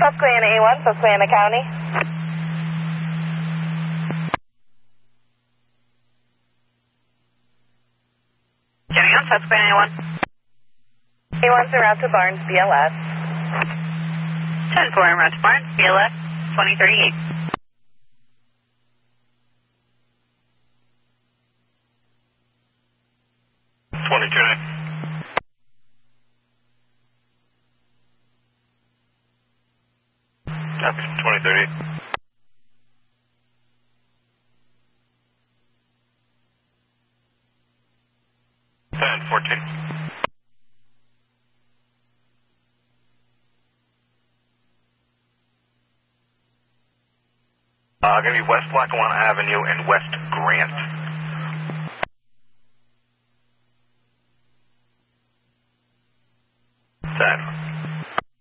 Susquehanna A1, Susquehanna County. Getting on Susquehanna A1. A1's en route to Barnes, BLS. 10-4 en route to Barnes, BLS 2038. Copy, 2038. Ten 14. Gonna be West Lackawanna Avenue and West Grant.